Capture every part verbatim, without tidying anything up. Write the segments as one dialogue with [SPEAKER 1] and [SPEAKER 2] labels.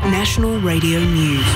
[SPEAKER 1] National Radio News.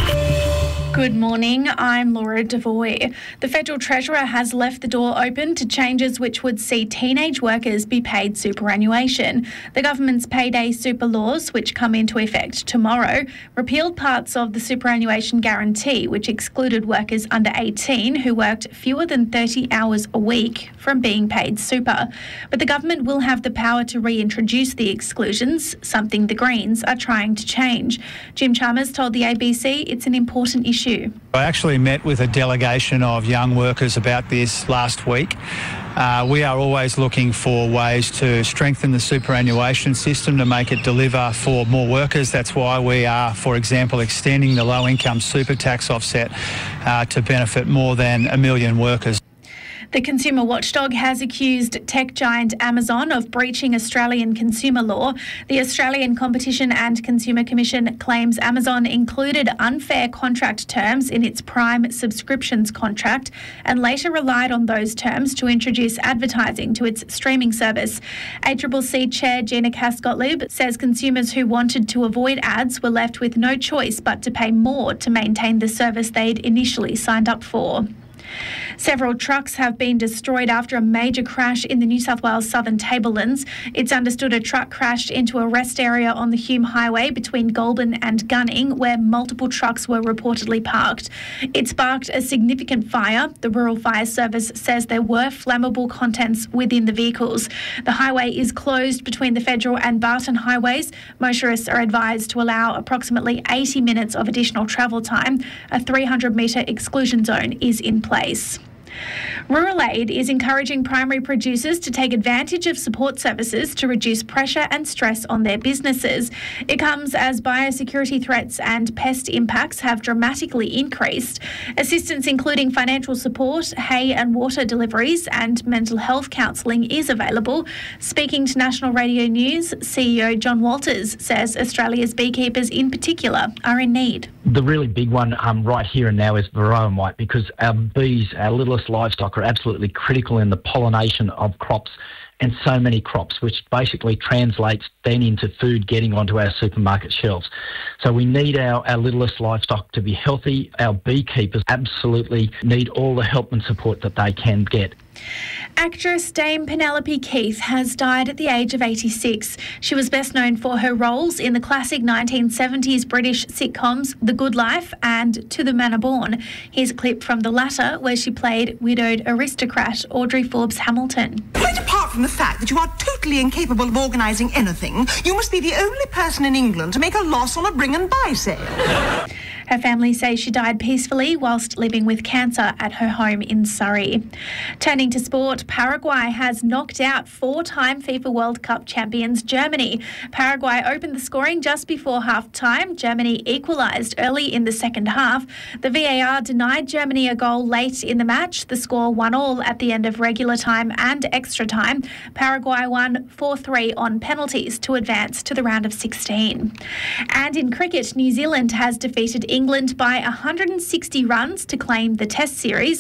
[SPEAKER 2] Good morning, I'm Laura Devoy. The Federal Treasurer has left the door open to changes which would see teenage workers be paid superannuation. The government's payday super laws, which come into effect tomorrow, repealed parts of the superannuation guarantee, which excluded workers under eighteen who worked fewer than thirty hours a week from being paid super. But the government will have the power to reintroduce the exclusions, something the Greens are trying to change. Jim Chalmers told the A B C it's an important issue.
[SPEAKER 3] I actually met with a delegation of young workers about this last week. Uh, we are always looking for ways to strengthen the superannuation system to make it deliver for more workers. That's why we are, for example, extending the low-income super tax offset uh, to benefit more than a million workers.
[SPEAKER 2] The consumer watchdog has accused tech giant Amazon of breaching Australian consumer law. The Australian Competition and Consumer Commission claims Amazon included unfair contract terms in its Prime subscriptions contract and later relied on those terms to introduce advertising to its streaming service. A C C C Chair Gina Cass-Gottlieb says consumers who wanted to avoid ads were left with no choice but to pay more to maintain the service they'd initially signed up for. Several trucks have been destroyed after a major crash in the New South Wales Southern Tablelands. It's understood a truck crashed into a rest area on the Hume Highway between Goulburn and Gunning, where multiple trucks were reportedly parked. It sparked a significant fire. The Rural Fire Service says there were flammable contents within the vehicles. The highway is closed between the Federal and Barton highways. Motorists are advised to allow approximately eighty minutes of additional travel time. A three hundred metre exclusion zone is in place. Rural Aid is encouraging primary producers to take advantage of support services to reduce pressure and stress on their businesses. It comes as biosecurity threats and pest impacts have dramatically increased. Assistance including financial support, hay and water deliveries and mental health counselling is available. Speaking to National Radio News, C E O John Walters says Australia's beekeepers in particular are in need.
[SPEAKER 4] The really big one um, right here and now is varroa mite, because our bees, our littlest livestock, are absolutely critical in the pollination of crops, and so many crops, which basically translates then into food getting onto our supermarket shelves. So we need our, our littlest livestock to be healthy. Our beekeepers absolutely need all the help and support that they can get.
[SPEAKER 2] Actress Dame Penelope Keith has died at the age of eighty-six. She was best known for her roles in the classic nineteen seventies British sitcoms The Good Life and To the Manor Born. Here's a clip from the latter where she played widowed aristocrat Audrey Forbes Hamilton.
[SPEAKER 5] Quite apart from the fact that you are totally incapable of organising anything, you must be the only person in England to make a loss on a bring and buy sale.
[SPEAKER 2] Her family say she died peacefully whilst living with cancer at her home in Surrey. Turning to sport, Paraguay has knocked out four-time FIFA World Cup champions Germany. Paraguay opened the scoring just before half-time. Germany equalised early in the second half. The V A R denied Germany a goal late in the match. The score one all at the end of regular time and extra time. Paraguay won four three on penalties to advance to the round of sixteen. And in cricket, New Zealand has defeated England by one hundred sixty runs to claim the Test series.